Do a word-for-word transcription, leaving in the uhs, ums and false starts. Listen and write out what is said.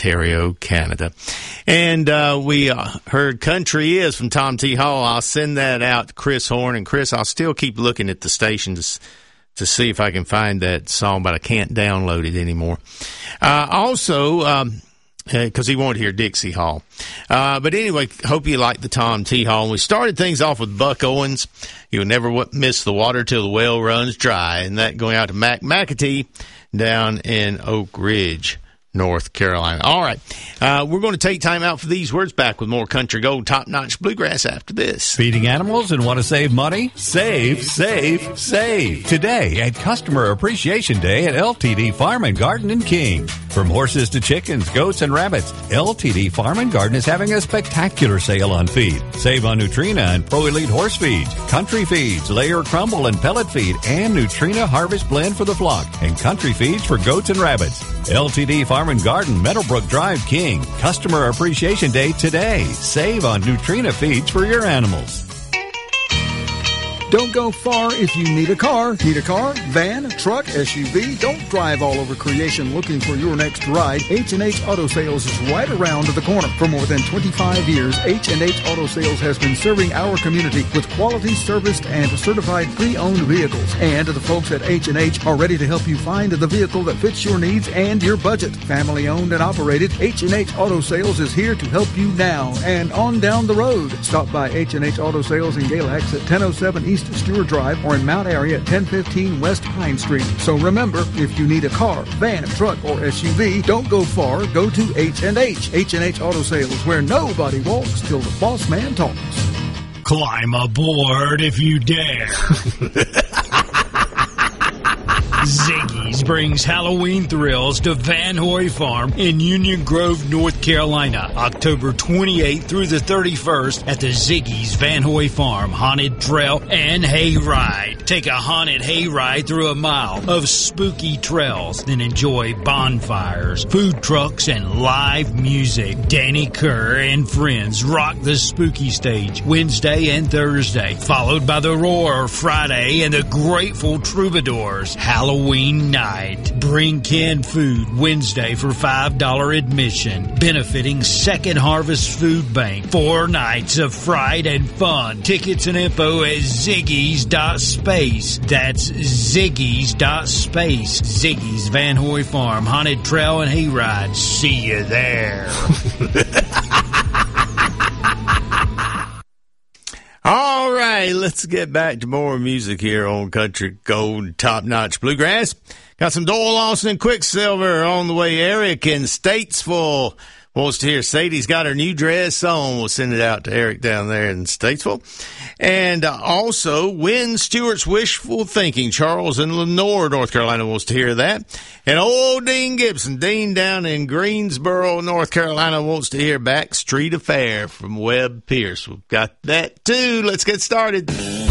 Ontario, Canada. And uh, we uh, heard Country Is from Tom T. Hall. I'll send that out to Chris Horn. And, Chris, I'll still keep looking at the station to, to see if I can find that song, but I can't download it anymore. Uh, also, um, because he wanted to hear Dixie Hall. Uh, but anyway, hope you like the Tom T. Hall. We started things off with Buck Owens. You'll never miss the water till the well runs dry. And that going out to Mac McAtee down in Oak Ridge, North Carolina. All right. Uh, we're going to take time out for these words. Back with more Country Gold top-notch bluegrass after this. Feeding animals and want to save money? Save, save, save. Today at Customer Appreciation Day at L T D Farm and Garden in King. From horses to chickens, goats, and rabbits, L T D Farm and Garden is having a spectacular sale on feed. Save on Nutrina and Pro Elite horse feeds, Country Feeds, Layer Crumble and Pellet Feed, and Nutrina Harvest Blend for the flock, and Country Feeds for goats and rabbits. L T D Farm and Garden, Meadowbrook Drive, King. Customer Appreciation Day today. Save on Nutrina feeds for your animals. Don't go far if you need a car. Need a car, van, truck, S U V? Don't drive all over creation looking for your next ride. H and H Auto Sales is right around the corner. For more than twenty-five years, H and H Auto Sales has been serving our community with quality, serviced, and certified pre-owned vehicles. And the folks at H and H are ready to help you find the vehicle that fits your needs and your budget. Family owned and operated, H and H Auto Sales is here to help you now and on down the road. Stop by H and H Auto Sales in Galax at ten oh seven East Stewart Drive or in Mount Airy at ten fifteen West Pine Street. So remember, if you need a car, van, truck, or S U V, don't go far. Go to H and H. H and H Auto Sales, where nobody walks till the boss man talks. Climb aboard if you dare. Ziggy's brings Halloween thrills to Van Hoy Farm in Union Grove, North Carolina, October twenty-eighth through the thirty-first at the Ziggy's Van Hoy Farm Haunted Trail and Hay Ride. Take a haunted hay ride through a mile of spooky trails, then enjoy bonfires, food trucks, and live music. Danny Kerr and friends rock the spooky stage Wednesday and Thursday, followed by the Roar Friday and the Grateful Troubadours Halloween night. Bring canned food Wednesday for five dollars admission, benefiting Second Harvest Food Bank. Four nights of fright and fun. Tickets and info at ziggies dot space. That's ziggies dot space. Ziggy's Van Hoy Farm Haunted Trail and Hayride. See you there. All right, let's get back to more music here on Country Gold Top Notch Bluegrass. Got some Doyle Lawson and Quicksilver on the way. Eric in Statesville wants to hear Sadie's got her new dress on. We'll send it out to Eric down there in Statesville. And uh, also, Win Stewart's Wishful Thinking. Charles in Lenore, North Carolina wants to hear that. And old Dean Gibson, Dean down in Greensboro, North Carolina, wants to hear Back Street Affair from Webb Pierce. We've got that too. Let's get started.